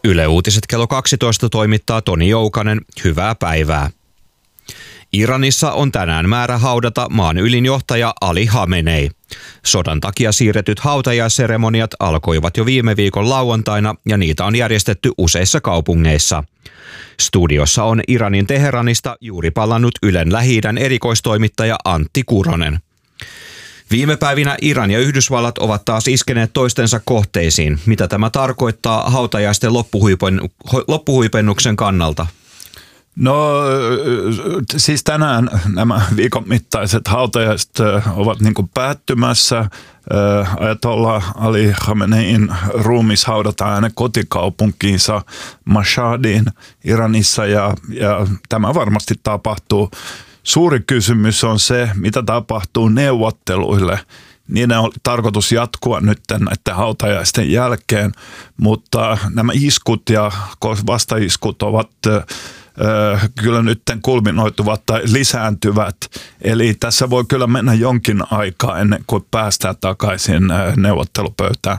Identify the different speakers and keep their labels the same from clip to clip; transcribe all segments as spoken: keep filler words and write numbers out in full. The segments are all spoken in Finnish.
Speaker 1: Yle Uutiset kello kaksitoista toimittaa Toni Joukanen. Hyvää päivää. Iranissa on tänään määrä haudata maan ylinjohtaja Ali Khamenei. Sodan takia siirretyt hautajaisseremoniat alkoivat jo viime viikon lauantaina ja niitä on järjestetty useissa kaupungeissa. Studiossa on Iranin Teheranista juuri palannut Ylen Lähi-idän erikoistoimittaja Antti Kuronen. Viime päivinä Iran ja Yhdysvallat ovat taas iskeneet toistensa kohteisiin. Mitä tämä tarkoittaa hautajaisten loppuhuipennuksen kannalta?
Speaker 2: No siis tänään nämä viikon mittaiset hautajaiset ovat niin kuin päättymässä. Ayatollah Ali Khamenein ruumis haudataan hänen kotikaupunkiinsa Mashhadiin Iranissa ja, ja tämä varmasti tapahtuu. Suuri kysymys on se, mitä tapahtuu neuvotteluille. Niiden on tarkoitus jatkua nyt näiden hautajaisten jälkeen, mutta nämä iskut ja vastaiskut ovat kyllä nyt kulminoituvat tai lisääntyvät. Eli tässä voi kyllä mennä jonkin aikaa ennen kuin päästään takaisin neuvottelupöytään.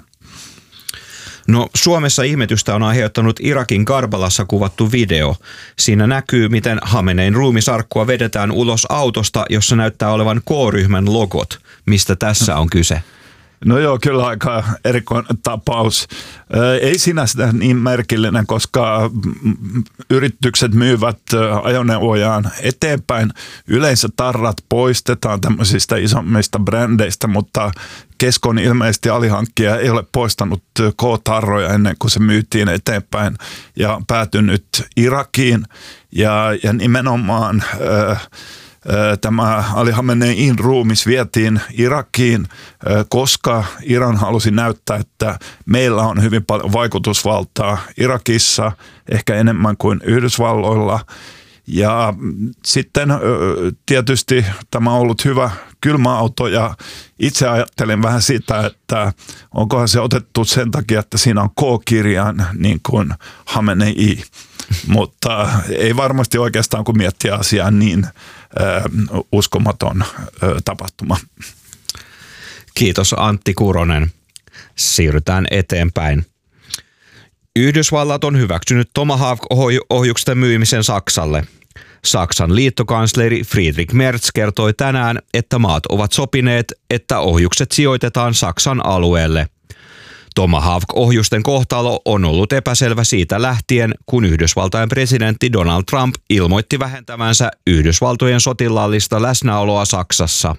Speaker 1: No Suomessa ihmetystä on aiheuttanut Irakin Karbalassa kuvattu video. Siinä näkyy, miten Khamenein ruumisarkkua vedetään ulos autosta, jossa näyttää olevan K-ryhmän logot. Mistä tässä on kyse?
Speaker 2: No joo, kyllä aika erikoinen tapaus. Ei sinänsä niin merkillinen, koska yritykset myyvät ajoneuvojaan eteenpäin. Yleensä tarrat poistetaan tämmöisistä isommista brändeistä, mutta Keskon ilmeisesti alihankkija ei ole poistanut K-tarroja ennen kuin se myytiin eteenpäin ja päätynyt Irakiin ja, ja nimenomaan Äh, Tämä Ali Khamenein ruumis vietiin Irakiin, koska Iran halusi näyttää, että meillä on hyvin paljon vaikutusvaltaa Irakissa, ehkä enemmän kuin Yhdysvalloilla. Ja sitten tietysti tämä on ollut hyvä kylmäauto ja itse ajattelen vähän sitä, että onkohan se otettu sen takia, että siinä on K-kirjain niin kuin Khamenei. Mutta ei varmasti oikeastaan, kun miettii asiaa, niin ö, uskomaton ö, tapahtuma.
Speaker 1: Kiitos Antti Kuronen. Siirrytään eteenpäin. Yhdysvallat on hyväksynyt Tomahawk-ohjuksen myymisen Saksalle. Saksan liittokansleri Friedrich Merz kertoi tänään, että maat ovat sopineet, että ohjukset sijoitetaan Saksan alueelle. Tomahawk-ohjusten kohtalo on ollut epäselvä siitä lähtien, kun Yhdysvaltain presidentti Donald Trump ilmoitti vähentävänsä Yhdysvaltojen sotilaallista läsnäoloa Saksassa.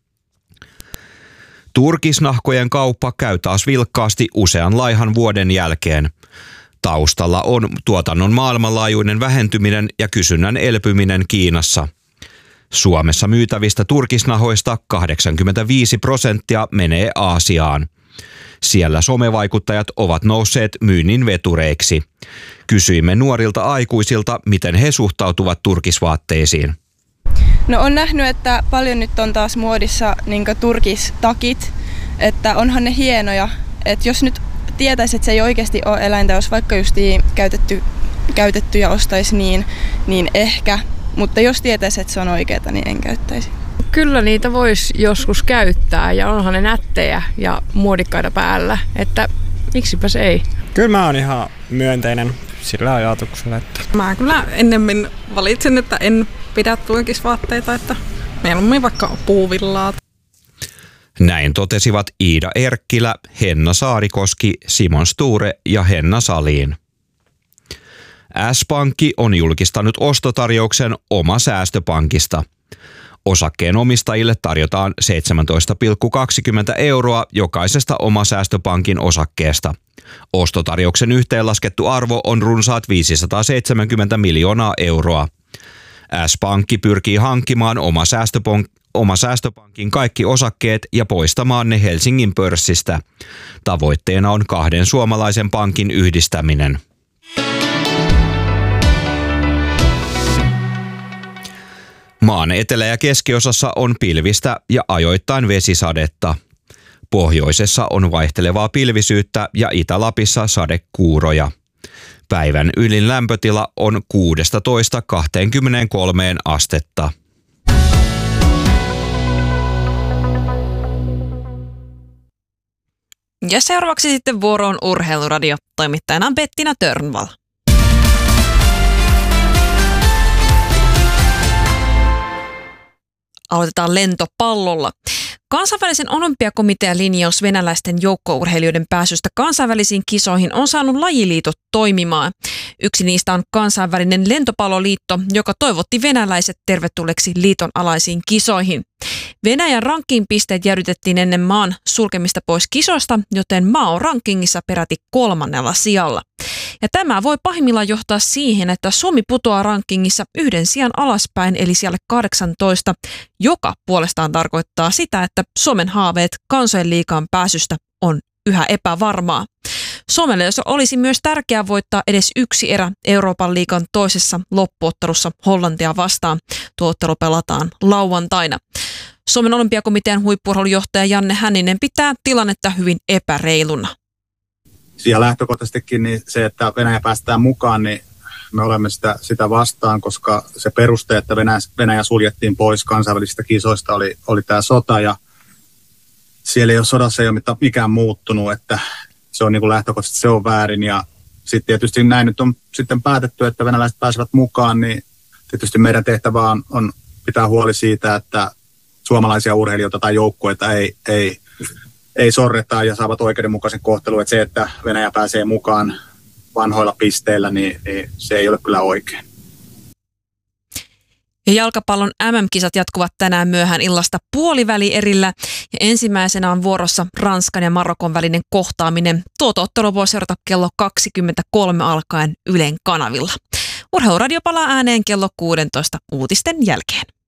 Speaker 1: Turkisnahkojen kauppa käy taas vilkkaasti usean laihan vuoden jälkeen. Taustalla on tuotannon maailmanlaajuinen vähentyminen ja kysynnän elpyminen Kiinassa. Suomessa myytävistä turkisnahoista kahdeksankymmentäviisi prosenttia menee Aasiaan. Siellä somevaikuttajat ovat nousseet myynnin vetureiksi. Kysyimme nuorilta aikuisilta, miten he suhtautuvat turkisvaatteisiin.
Speaker 3: No on nähnyt, että paljon nyt on taas muodissa niin turkistakit, että onhan ne hienoja. Että jos nyt tietäisi, että se ei oikeasti ole eläintä, jos vaikka justiin käytetty, käytetty ja ostaisi niin, niin ehkä. Mutta jos tietäisi, että se on oikeaa, niin en käyttäisi.
Speaker 4: Kyllä niitä voisi joskus käyttää ja onhan ne nättejä ja muodikkaita päällä, että miksipä se ei.
Speaker 5: Kyllä mä oon ihan myönteinen sillä ajatuksella, että...
Speaker 6: Mä kyllä ennemmin valitsen, että en pidä turkisvaatteita, että mieluummin vaikka puuvillaa.
Speaker 1: Näin totesivat Iida Erkkilä, Henna Saarikoski, Simon Sture ja Henna Salin. S-Pankki on julkistanut ostotarjouksen Oma säästöpankista. Osakkeen omistajille tarjotaan seitsemäntoista pilkku kaksikymmentä euroa jokaisesta Oma säästöpankin osakkeesta. Ostotarjouksen yhteenlaskettu arvo on runsaat viisisataaseitsemänkymmentä miljoonaa euroa. S-Pankki pyrkii hankkimaan Oma säästöpankin Oma säästöpankin kaikki osakkeet ja poistamaan ne Helsingin pörssistä. Tavoitteena on kahden suomalaisen pankin yhdistäminen. Maan etelä- ja keskiosassa on pilvistä ja ajoittain vesisadetta. Pohjoisessa on vaihtelevaa pilvisyyttä ja Itä-Lapissa sadekuuroja. Päivän ylin lämpötila on kuusitoista kaksikymmentäkolme astetta.
Speaker 7: Ja seuraavaksi sitten vuoroon Urheiluradio. Toimittajana on Bettina Törnvall. Aloitetaan lentopallolla. Kansainvälisen olympiakomitean linjaus venäläisten joukkourheilijoiden pääsystä kansainvälisiin kisoihin on saanut lajiliitot toimimaan. Yksi niistä on kansainvälinen lentopalloliitto, joka toivotti venäläiset tervetulleeksi liiton alaisiin kisoihin. Venäjän ranking-pisteet jäädytettiin ennen maan sulkemista pois kisoista, joten maa on rankingissa peräti kolmannella sijalla. Ja tämä voi pahimmillaan johtaa siihen, että Suomi putoaa rankingissa yhden sijan alaspäin, eli siellä kahdeksantoista, joka puolestaan tarkoittaa sitä, että Suomen haaveet kansojen liigaan pääsystä on yhä epävarmaa. Suomelle olisi myös tärkeää voittaa edes yksi erä Euroopan liigan toisessa loppuottelussa Hollantia vastaan. Tuo ottelu pelataan lauantaina. Suomen olympiakomitean huippu-urheilujohtaja Janne Hänninen pitää tilannetta hyvin epäreiluna.
Speaker 8: Ja lähtökohtaisestikin niin se, että Venäjä päästään mukaan, niin me olemme sitä, sitä vastaan, koska se peruste, että Venäjä, Venäjä suljettiin pois kansainvälisistä kisoista, oli, oli tämä sota. Ja siellä ei ole sodassa ei ole mikään muuttunut, että se on niin kuin lähtökohtaisesti se on väärin. Ja sitten tietysti näin nyt on sitten päätetty, että venäläiset pääsevät mukaan, niin tietysti meidän tehtävä on, on pitää huoli siitä, että suomalaisia urheilijoita tai joukkueita ei, ei, ei sorreta ja saavat oikeudenmukaisen kohtelun. Että se, että Venäjä pääsee mukaan vanhoilla pisteillä, niin, niin se ei ole kyllä oikein.
Speaker 7: Ja jalkapallon äm äm-kisat jatkuvat tänään myöhään illasta puolivälierillä. Ja ensimmäisenä on vuorossa Ranskan ja Marokon välinen kohtaaminen. Tuota ottelu voi seurata kello kaksikymmentäkolme alkaen Ylen kanavilla. Urheiluradio palaa ääneen kello kuusitoista uutisten jälkeen.